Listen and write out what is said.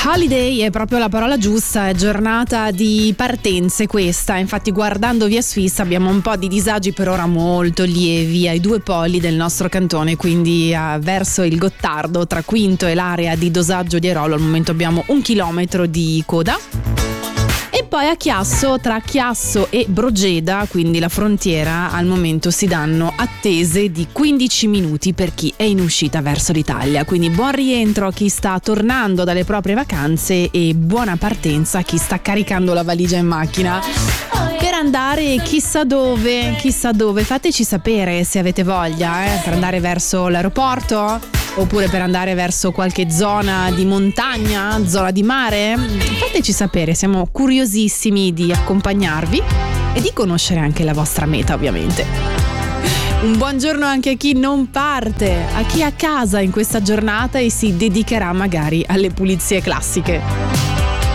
Holiday è proprio la parola giusta, è giornata di partenze questa, infatti guardando via Swiss abbiamo un po' di disagi per ora molto lievi ai due poli del nostro cantone, quindi verso il Gottardo tra Quinto e l'area di dosaggio di Airolo al momento abbiamo 1 chilometro di coda. E poi a Chiasso, tra Chiasso e Brogeda, quindi la frontiera, al momento si danno attese di 15 minuti per chi è in uscita verso l'Italia. Quindi buon rientro a chi sta tornando dalle proprie vacanze e buona partenza a chi sta caricando la valigia in macchina per andare chissà dove. Fateci sapere se avete voglia, per andare verso l'aeroporto oppure per andare verso qualche zona di montagna, zona di mare. Fateci sapere, siamo curiosissimi di accompagnarvi e di conoscere anche la vostra meta, ovviamente. Un buongiorno anche a chi non parte, a chi è a casa in questa giornata e si dedicherà magari alle pulizie classiche.